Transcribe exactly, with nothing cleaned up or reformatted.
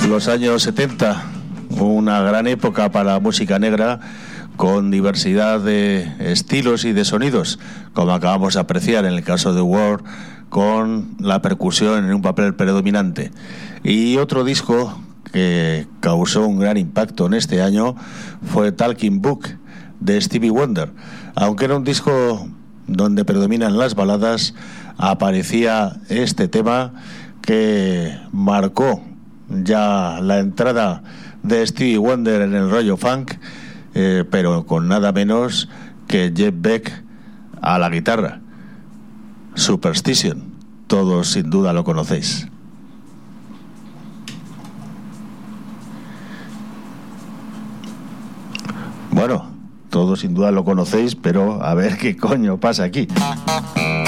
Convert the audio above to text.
Los años setenta, una gran época para la música negra, con diversidad de estilos y de sonidos, como acabamos de apreciar en el caso de War, con la percusión en un papel predominante. Y otro disco que causó un gran impacto en este año fue Talking Book, de Stevie Wonder. Aunque era un disco donde predominan las baladas, aparecía este tema que marcó ya la entrada de Stevie Wonder en el rollo funk, eh, pero con nada menos que Jeff Beck a la guitarra. Superstition, todos sin duda lo conocéis. Bueno, todos sin duda lo conocéis, pero a ver qué coño pasa aquí.